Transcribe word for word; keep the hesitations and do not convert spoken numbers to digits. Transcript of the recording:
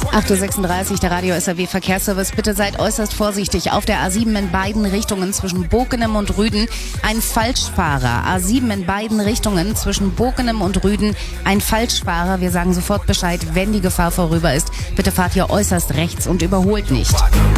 acht Uhr sechsunddreißig, der Radio S R W Verkehrsservice. Bitte seid äußerst vorsichtig. Auf der A sieben in beiden Richtungen zwischen Bokenem und Rüden ein Falschfahrer. A sieben in beiden Richtungen zwischen Bokenem und Rüden ein Falschfahrer. Wir sagen sofort Bescheid, wenn die Gefahr vorüber ist. Bitte fahrt hier äußerst rechts und überholt nicht.